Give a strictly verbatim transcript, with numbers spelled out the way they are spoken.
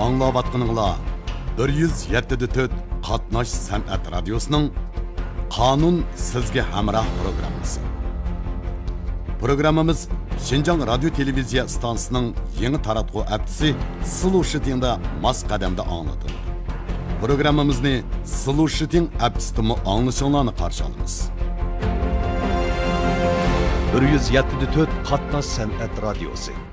Аңлаватқаныңла bir yuz yetti nokta to'rt Qatnash san'at radiosining Qonun sizga hamroh programmasi. Programmamiz Şinjan Radio Televiziya stansiyasining yangi taratquv aptisi Slushitingda mos qadamda anglatadi. Programmamizni Slushiting appsida anglashinglarni qarshi olamiz. bir yuz yetti nokta to'rt Qatnash san'at radiosi.